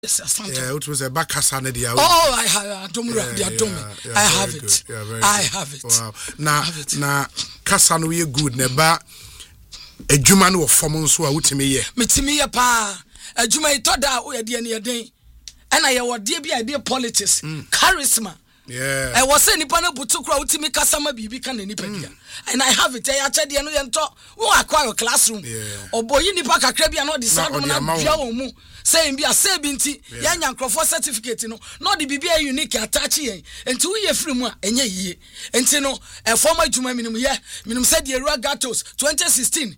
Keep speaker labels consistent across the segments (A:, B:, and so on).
A: Yeah, it was a back Hassan.
B: Oh, I have I have it. I have it.
A: Wow. Now, Kassan, we are good. Neba, a Juman or Formon, so I would to me.
B: Mitimi, pa, a Jumay Toda, we are dear day. And I was dear idea politics, charisma.
A: Yeah,
B: I was saying Nipana Butukra Utimi Kasama Bibi can Nipedia. And I have it. I tell you, and talk who acquire a classroom. Or boy, Nipaka Krabian or the Saddam saying be a sabinti, young Crawford certificate, not the BBA unique attache, and 2 year free more, and ye, and Tino, a former Juma minimum, minimum said the Ragatos 2016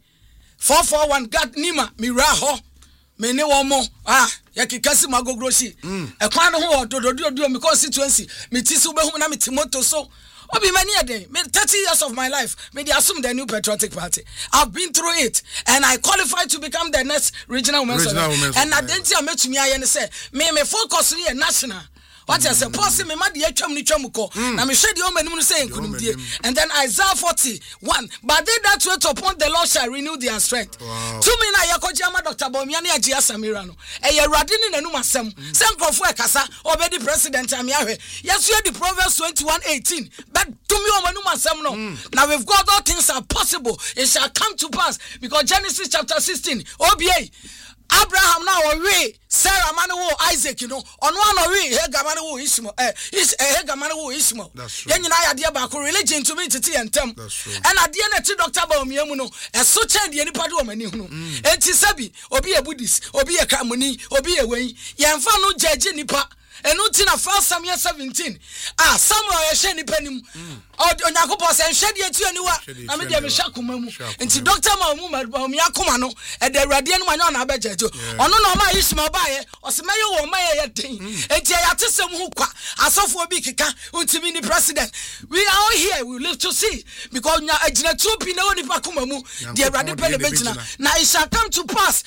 B: 441 got Nima, Miraho. Mene womo yakikasi mago groshi e kwan ho do me constituency me tisi ube hu na me timoto so obi many a day me 30 years of my life me they assume the New Patriotic Party. I've been through it and I qualified to become the next regional women's and identity met me I say me focus on national. What I say, Possi me mad yetwam ni twam ko. Na me hwe de o manum no say nkunumdie. And then Isaiah 41. But they that wait upon the Lord shall renew their strength. To me na yakoji ama Dr. Bawumia na Agia Samira no. E ye Awurade ni nanum asem. Se nkrofo e kasa obedi president am yahwe. Yesu the Proverbs 21:18. But to me o manum asem no. Now we've got all things are possible. It shall come to pass because Genesis chapter 16. OBA Abraham now we Sarah manu Isaac on one we Hagar manu Ishmael Hagar manu Ishmael. Then you know idea about religion to me to tea and tem. And at the end of Dr. Bawumia muno and so change the any part of many and Tisabi obi a Buddhist obi a Kamuni obi a way Yanfano judge nipa. And not in a 1 Samuel 17. Samuel Shani Penim. Onyakopo say shed ye tu aniwa. Na me de me shakumamu. Enti Dr. Bawumia komano e de Awurade anu manyo na abejejo. Ono no ma Ishmael bae o se meyo wo maye ye den. Enti ya tesem hu kwa. Asofo obi keka untimi ni president. We are all here, we live to see because nya agina tu pi na oni pa komamu. De Awurade pele bejina. Na it shall come to pass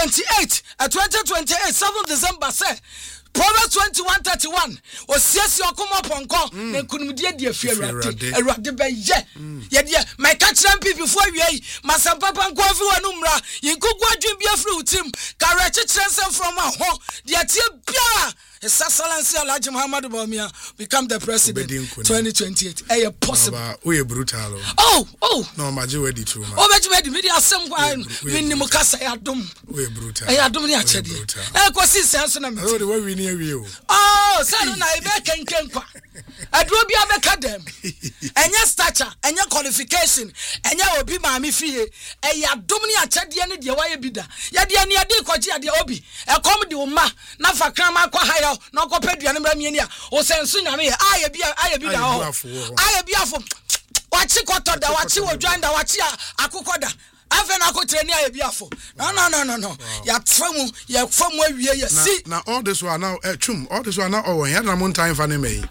B: 2028 7th December say Proverbs 21:31 Osiesi okoma ponko na kunumdie die fi Awurade be ye de my catchram people for wi masampa panko afi wanumra yinkogu adwen bi afri utim kare chechrensen from ho de tie bia His Excellency Alhaji Muhammad Bawumia become the president 2028. Are possible?
A: We are brutal.
B: Oh.
A: No, my Jew ready to.
B: Oh, but you made media some one. We ni mukasa yadum.
A: We are brutal.
B: Yadum ni achedi. Kwasi sense na me.
A: Oh, the way we near you.
B: Oh, sanu na ibe kenkenkwa. Adwo bia beka dem. Enye stature, enye qualification, enye obi maami fie. Yadum ni achedi ne de waye bida. Yade ni ade kwaji ade obi. E kom de uma na fa krama kwa haya no ko peduane mra mieni a o sensu nyame ye aye bia da ho aye bia fo wachi koto da wachi wodwan da wachi akokoda afa na akotre ni aye bia fo no ya famu awie ye si
A: na all this one now all this one now here na mountain fa ne me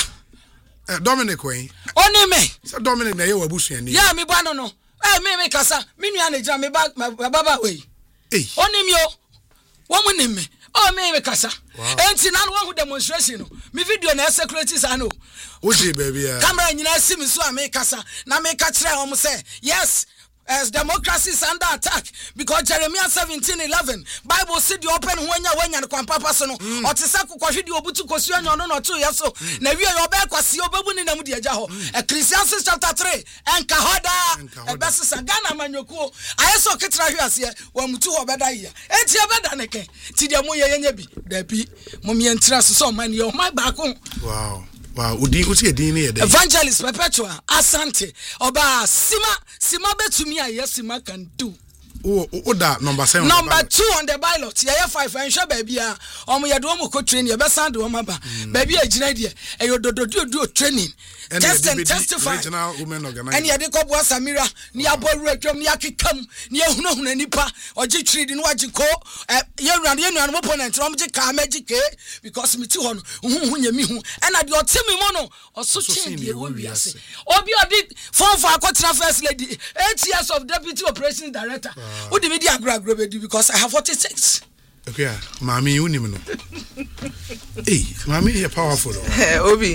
A: Dominic Wayne
B: oni me
A: so Dominic na ye wabusuani
B: ya me ba no me kasa me nua na gira me baba we oni me o wo mu ni me me kasa enti na no hu demonstration no me video na security sa no
A: odi baby
B: camera nyina sim so me kasa na me ka kire ho say yes as democracy is under attack because Jeremiah 17:11 Bible said the open wanya no kwampapa so no otisa kokwohwe di obutu kosu anyo no to yeso na wie yo be kwase obebu ni namu di agya ho Ecclesiastes chapter 3 enka hoda ebesesa Ghana manyokuo ayeso ketra hwe ase wa mutu ho beda ye enti ebeda ne ke ti de mo ye nya bi da bi mo me entra so man ye o my back.
A: Wow, uti edin ne
B: Evangelist Perpetua Asante Oba Sima betumi ayesima can do.
A: Oda number 7
B: number 2 on the ballot ye 5 enhwe ba bia omo ye do omo ko train ye be sand o maba ba bia agina de e yododo training test and testify
A: regional women organization
B: and ye de ko bo Samira ni aboru atwam ni akekam ni ehunahuna nipa oje trade ni waje ko ye nuan opponent no mje ka magic because me ti ho no hu nya mi hu and ade otemi mo no oso chain de wo wiase obi odi form for akotra first lady 8 years of deputy operations director. Who the media because I have 46.
A: Okay, Mami, you know. Hey, Mami, you're powerful.
C: Obi.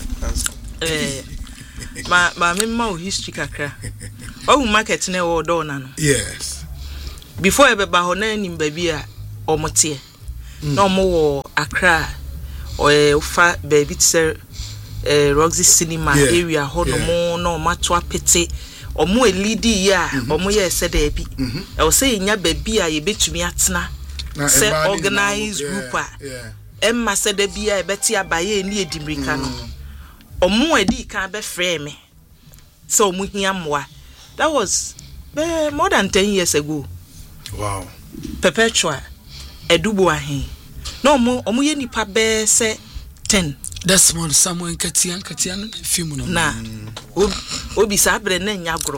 C: Mami, my history kakra. Oh, market ne or no.
A: Yes.
C: Before ever bahona nim baby or motie. no more Accra or fa baby sir Roxy Cinema area hono no matwa pete omo elidi ya omo ye said e bi e o say nya baby a ye betumi atena say organized group emma said e bi a beti abaye ni edimirika no omo edi kan be frame me so omo hia moa. That was more than 10 years ago.
A: Wow.
C: Perpetual edubo ahen no omo ye nipa be say 10.
B: That's one someone Katian film no.
C: Na obi sabre na nyagro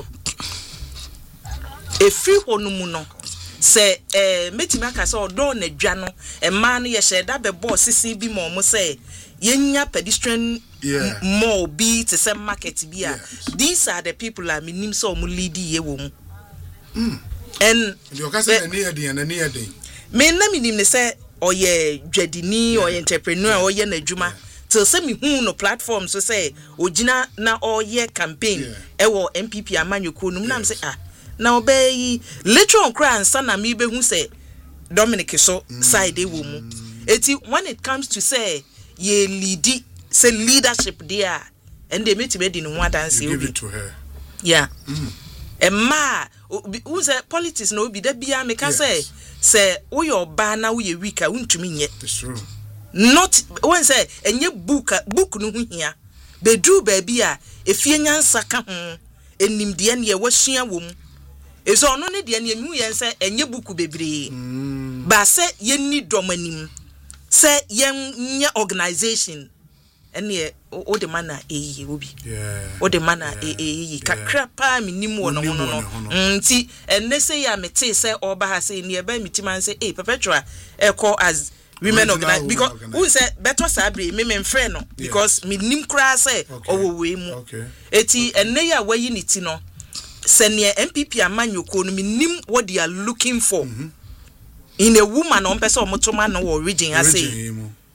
C: efi honumu no se metima ka se odo na dwa no ma no ye sheda be boss sisi bi mo say yenya pedestrian more be to some market bi a these are the people I mean so omu lead ye wo mu and
A: you can say near the
C: me na minim ne say oye dwadini oye entrepreneur oye na adwuma till say me hu no platform so say ogina na oye campaign ewo MPP amanyoko num na me say na obey later on cry and sana me be hu say Dominic so side e wo mu eti when it comes to say ye lead say leadership there and they meet me in one dance
A: give it to her
C: Emma who say politics no be that bia me can say wo your ba na wo ye weak a untumi nye.
A: It's true.
C: Not when say enye book no hu hia be do baby a efie nyansa ka ho enimde ne ye wasua wo mu eso ono ne de ne emu yen say enye book bebre ba say ye ni domanim say yen nye organization ene o de mana obi o de mana kakra pa minim wo no nti enne say ya mete say oba ha say ne ba mitiman say perpetual call as women organize because who say better sabre me friend no because me nim kra say owo we mu eti enne ya wayi ni ti no say ne MPP amanyoko no me nim what they are looking for in a woman on person omotoma no wo region I say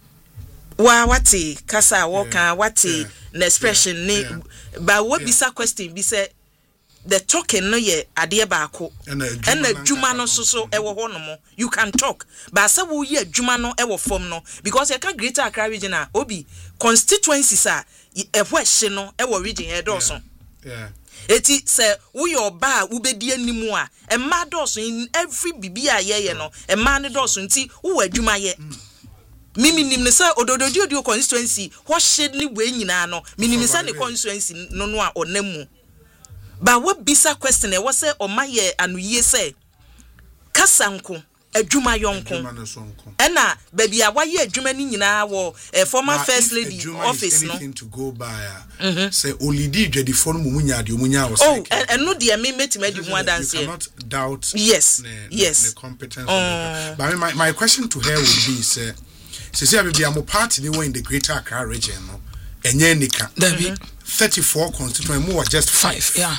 C: wa wati kasa woka wati na expression ne ba what bisa question be say the talking no ye ade baako and adwuma no so ewo ho no mo you can talk but say wo ye adwuma no ewo form no because you can Greater Accra region obi constituencies a ehwo hye no ewo region e doso eti say wo your ba wo bedi animu a emma doso in every bibia ye no emma ne doso nti wo adwuma ye mimi nim ne say odododio constituency ho hye ni we nyina no minim say ne constituency no no a onamu. But what bisa question was say o maye anuye say kasanko adwuma yonko ena baby a waye adwuma ni nyina wo former first lady office no
A: to go by say olidi dwedi for no munya de omunya wo say
C: and no de me metima di mu dance
A: you cannot doubt
C: yes
A: the competence of the but my question to her would be say baby am party they were in the Greater Accra region no enye nika 34 constituents more just 5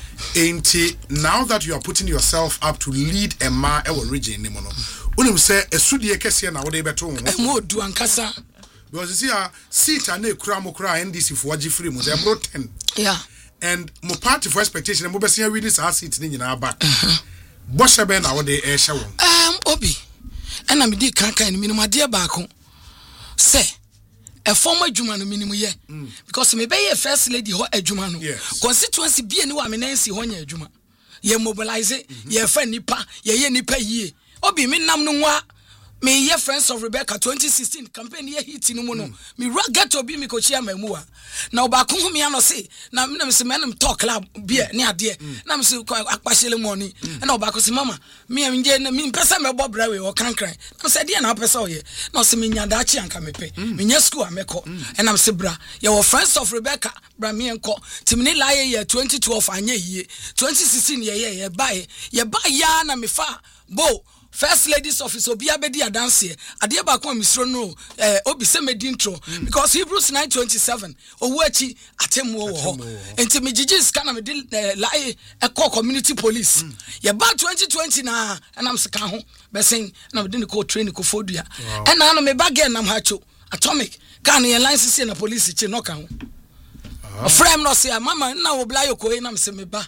A: now that you are putting yourself up to lead a ma region ni mono unim say esudie kese na wo de beto ho
B: mo du ankasa
A: because you see a seat and ekura mo kura NDC for agi free mo they brought 10 and mo party for expectation mo be say we this seat ni nyina back bo shebe na wo de e hye wo
B: obi ena me di kankan ni minimum ade baako say a former adwuma no minimum ye because me be ye first lady ho adwuma no constituency bi ani wa me nansi ho nya adwuma ye mobilize ye fa nipa ye nipa yie obi me nam no nwa me ye Friends of Rebecca 2016 campaign ye hit no mu no me get obi me ko chia mamuwa na oba ko hu me ano se na me se me talk club bi ne ade na me se akpashele money na oba ko se mama me nje na me pesa me bobra we o kankran na se de na pesa o ye na se me nya da chi anka me pe me nya school ameko na me se bra ye wo Friends of Rebecca bra me enko timni la ye 2012 anya yie 2016 ye ba ya na me fa bo First Lady's Office obi abedi adanse ade ba ko misro no obi se medi intro because Hebrews 9:27 owo achi atemu wo ho enti me gigi scan me lie e community police ye ba 2020 na na msika ho besen na me de ko train ko fodua e na no me bag na hacho atomic kan ye license na police chi no ka ho frame no say mama na wo bla yo ko e na me se me ba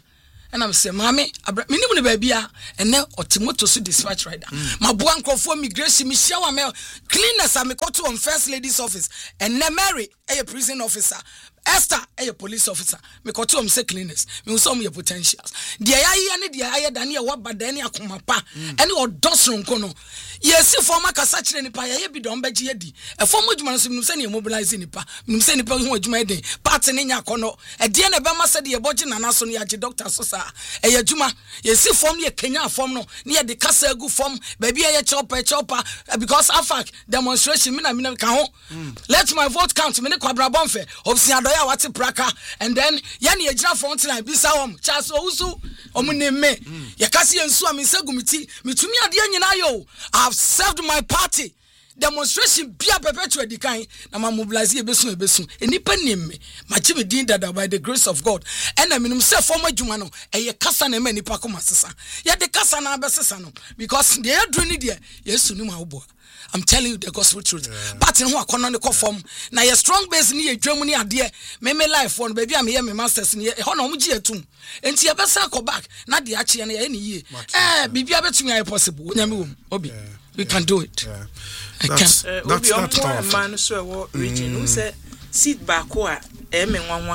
B: and I'm saying mami minimum baby and now Otimoto so dispatch rider my buanko for migration me shower me cleaners am go to on first lady's office and na Mary a prison officer Esther a police officer me ko to say cleaners me so me potentials dia ya ne dia ya da ne wa bada ne akoma pa ene odosron ko no yesi former kasa kire nipa ya bi don baji yadi e former djuma no so me say ne mobilize nipa me say nipa ho adjuma den party ne nya kono e de ne be ma say de boji nana so no ya doctor so sa e ya djuma yesi form ye Kenya form no ne ye de kasa agu form ba bia ye chopper because afak demonstration me na ka ho let my vote count me ne kwabra bonfe obsia ya wati praka and then yani ejira front line bisa wom chaso usu omunemme yakasi ensu amisegumiti mitumi ade nyina yo I've served my party demonstration bia perpetual dikan na ma mobilize ebesu enipa nimme ma chime din dada by the grace of God and minimum say former djuma no eye kasa na ma nipa koma sesa ya de kasa na abesesa no because they do need there yesu ni ma obo I'm telling you the gospel truth. But in who akono ne form na your strong base ni edwam ni ade me life one baby am here me masters ni ho na omji atum enti e besa ko back na de ache na ye ni yie bibia betumi ay possible onyame wom obi we can do it.
A: That's
C: man so region who say seat back a menwanwa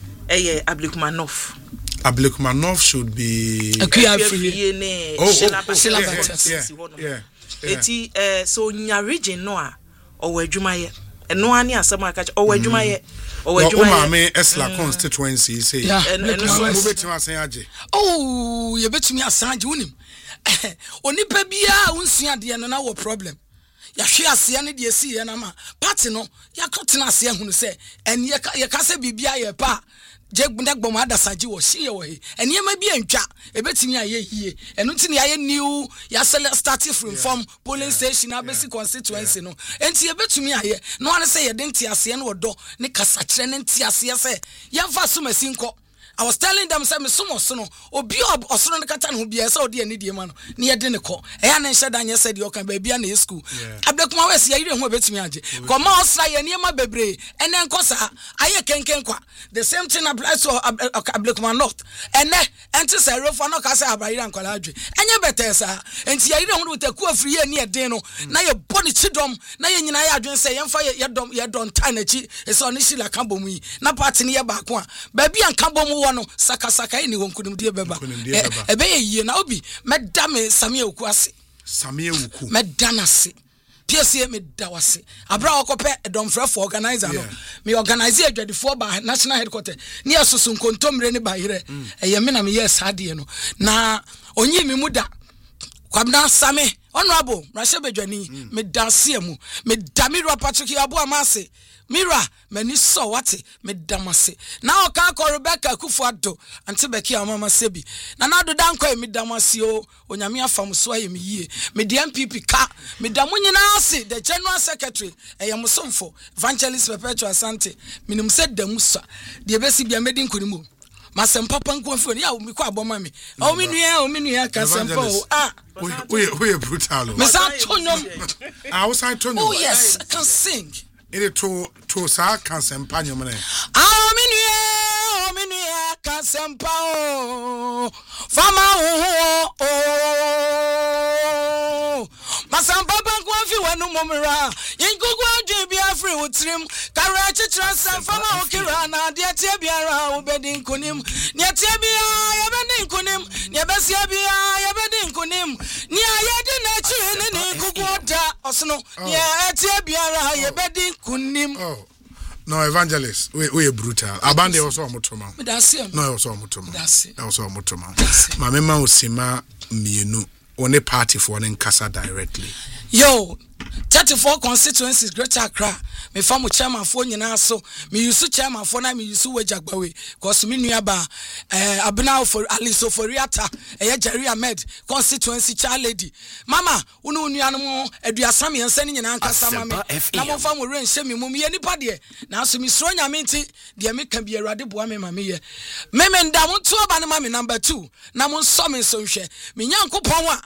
A: Abdulkumanov should be
C: eti so nya region no a owo adwuma ye eno ani asem aka owo adwuma ye
A: me esla constituency say eno betimi asan age
B: ye betimi asan age unim onipa bia unsua de no na wo problem ya hwe ase ne de si ye na ma party no ya kotena ase hunu se en ye ka se bibia ye pa jegbunda gboma adasaji wo hye wo he enema bi antwa ebetimi aye hie enu ntini aye new ya start from polling station abesi constituency no enti ebetumi aye no ane se ye de ntiase ne wodo ne kasa kire ne ntiase se ya fa so masinko I was telling them say me so no obi osoro ne kata ne ho bia say odi ani die ma no ne ye de ne ko e ya ne nhye da nye say de okan ba bia na school abekuma we se yire ho betimi age koma osra ye ne ma bebre ene nkosa aye kenken kwa the same thing applies to abekuma north ene enti say refo no ka say abayira nkwala adwe enye betesa enti yire ho de ku afri ye ne den no na ye boni chidom na ye nyina ye adwen say ye mfa ye don tan achi e so ne shila kambo mu yi na party ne ye ba ko a ba bia nkambo mu no saka ni wonkunim die beba ebe ye na obi meda me Samia Oku ase meda na se PSA meda wase abra okope edomfrefo organizer no me organize adwadifo ba national headquarters ni asoso nkontomre ne ba yire eye me na me yes ade no na onyi me muda kwabna same honorable rashe bedwani meda se mu meda Mira Patrick Abu Amase Mira mani so wate medamase na oka ko Rebecca Kufuado ante beki amama sebi na nado dankwa medamase o onyame afam so aye me yie me di MPP ka medamu nyina ase the general secretary eyamsomfo evangelist Perpetual Asante minim said damusa de besi bia medi nkonimu masempa panko mfo ya mi kwa aboma me o minua kasempa o
A: we brutal
B: me sa tonyom
A: I was I tonyom
B: oh yes I can sing
A: it to sa kasempa nyom na
B: minua kasempa o fama o masampa panko mfo wanu momra yingugu adwe bia free utrim kara chichira fama o kira na de tie biara obedi nkonim ne tie bia yebedi nkonim ne besia bia yebedi nkonim ne ayedi na chi ne gugu oda osno ne tie biara yebedi nkonim
A: no evangelist we brutal abande also omotoma no also omotoma also omotoma ma mema osima mienu one party for an nkasa directly
B: yo 34 constituencies Greater Accra me famu chairman for nyina so me use chairman for na me use wajagbawe cause me nuaba abna for Aliso for Riata Jerry Ahmed constituency child lady mama unu nuanom aduasam yense ne nyina nkasa ma me na mo famu renhye me mum ye nipa de na so me sro nyame nti de me ka bi awade boa me ma me ye me ndam to ba ne ma me number 2 na mo so me so hwe me nyankopon a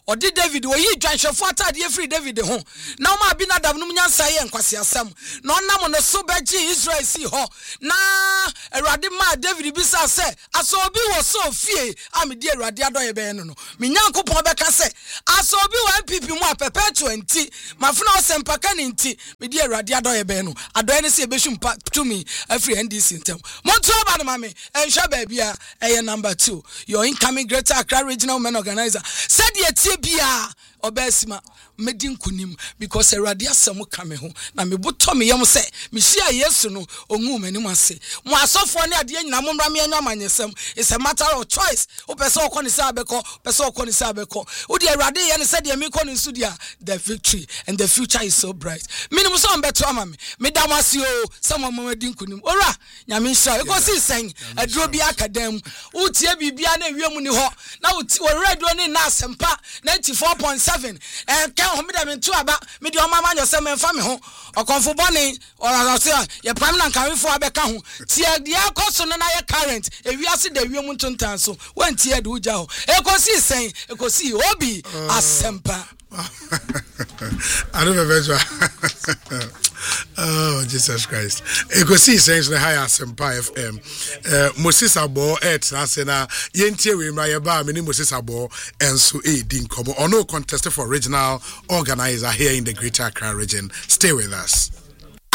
B: odi David wo yi dwanhwefo atade free David ho na o ma bi na dam no nyansa ye nkwase asam na onam no so beji Israel si ho na Awurade ma David bi sa se aso obi wo so fie amedi Awurade adoye be no me nyankopon be ka se aso obi wo MPP mu apepe 20 mafuna o sempaka ni nti medi Awurade adoye be no adoye ne se e be shumpa to me free NDC ntem monto ba no mame enhwa ba bia eye number 2 your incoming Greater Accra Regional Men Organizer said ye tie bia obesima medin kunim because Awurade asem ka me ho na me boto me yam se me hia Yesu no ongu manim ase mo asofo ne ade nyina mo mra me anya manyesem it's a matter of choice o pese o koni sa abeko pese o koni sa abeko o de Awurade ye ne said ye me koni nsu dia the victory and the future is so bright minimum so mbeto ama me damasi o some mo medin kunim ora nyame hia because see sen aduro bi akadam o tie bibia na wiam ni ho na o radio ni na asempa 94.7 homida me to aba me de o mama nyose me fa me ho okonfo bone o say ye pam na kanfo abeka ho tie de akoso no na ye current ewiase da wiam ntontan so wantie de uja ho ekosi sen ekosi obi asempa I don't know.
A: Oh, Jesus Christ. Ekosi sense na high Asempa FM. Moses Abo na yentie we mra ba me ni Moses Abo enso din komo. Ono contest for regional organizer here in the Greater Accra region. Stay with us.